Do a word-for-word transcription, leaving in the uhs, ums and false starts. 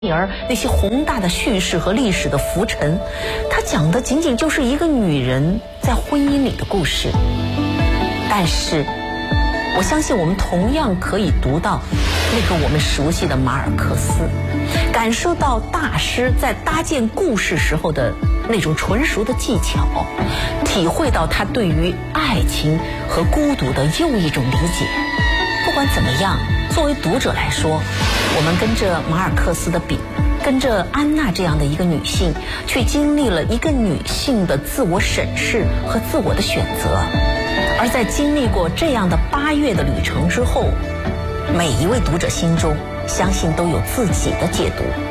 而那些宏大的叙事和历史的浮沉，它讲的仅仅就是一个女人在婚姻里的故事。但是，我相信我们同样可以读到那个我们熟悉的马尔克斯，感受到大师在搭建故事时候的那种纯熟的技巧，体会到他对于爱情和孤独的又一种理解。不管怎么样，作为读者来说，我们跟着马尔克斯的笔，跟着安娜这样的一个女性，去经历了一个女性的自我审视和自我的选择。而在经历过这样的八月的旅程之后，每一位读者心中相信都有自己的解读。